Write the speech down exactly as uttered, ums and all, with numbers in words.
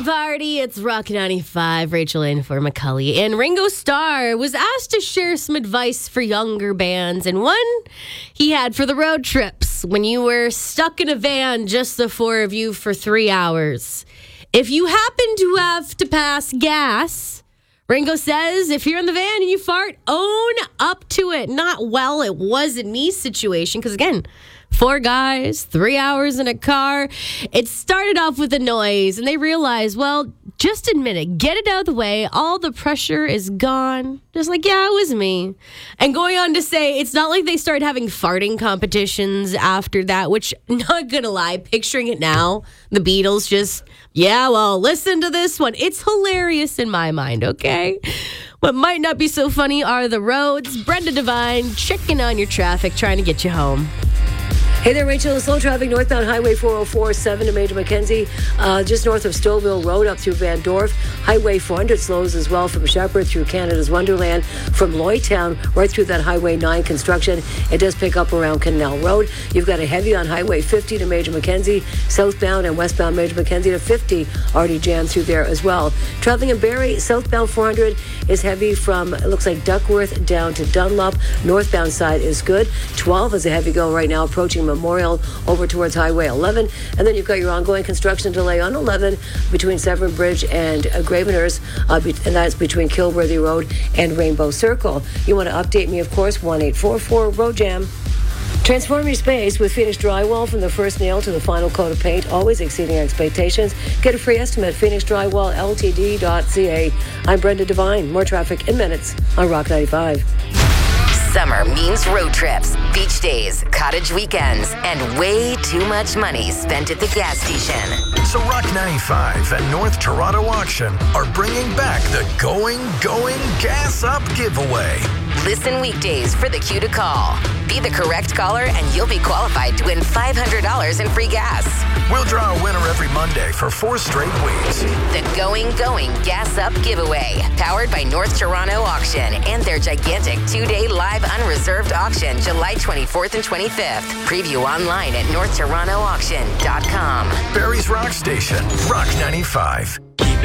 everybody. It's Rock ninety-five. Rachel in for Macaulay. And Ringo Starr was asked to share some advice for younger bands. And one he had for the road trips when you were stuck in a van, just the four of you for three hours. If you happen to have to pass gas, Ringo says, if you're in the van and you fart, own up to it. Not, well, it was a me situation. Because again, four guys, three hours in a car. It started off with a noise, and they realized, well, just admit it. Get it out of the way. All the pressure is gone. Just like, yeah, it was me. And going on to say, it's not like they started having farting competitions after that, which, not gonna lie, picturing it now, the Beatles just, yeah, well, listen to this one. It's hilarious in my mind, okay? What might not be so funny are the roads. Brenda Devine checking on your traffic, trying to get you home. Hey there, Rachel. Slow traffic northbound Highway four oh four, seven to Major Mackenzie, uh, just north of Stouffville Road up through Van Dorf. Highway four hundred slows as well from Shepherd through Canada's Wonderland. From Lloydtown right through that Highway nine construction. It does pick up around Canal Road. You've got a heavy on Highway fifty to Major Mackenzie, southbound and westbound Major Mackenzie to fifty, already jammed through there as well. Traveling in Barrie, southbound four hundred is heavy from, it looks like Duckworth down to Dunlop. Northbound side is good. twelve is a heavy go right now approaching Memorial over towards Highway eleven. And then you've got your ongoing construction delay on eleven between Severn Bridge and uh, Graveners, uh, be- and that's between Kilworthy Road and Rainbow Circle. You want to update me, of course, one eight four four Road Jam. Transform your space with Phoenix Drywall from the first nail to the final coat of paint, always exceeding expectations. Get a free estimate at phoenix drywall l t d dot c a. I'm Brenda Devine. More traffic in minutes on Rock ninety-five. Summer means road trips, beach days, cottage weekends, and way too much money spent at the gas station. So Rock ninety-five and North Toronto Auction are bringing back the Going, Going Gas Up giveaway. Listen weekdays for the cue to call. Be the correct caller and you'll be qualified to win five hundred dollars in free gas. We'll draw a winner every Monday for four straight weeks. The Going, Going Gas Up giveaway, powered by North Toronto Auction and their gigantic two-day live unreserved auction July twenty-fourth and twenty-fifth. Preview online at north toronto auction dot com. Barrie's Rock Station, Rock ninety-five.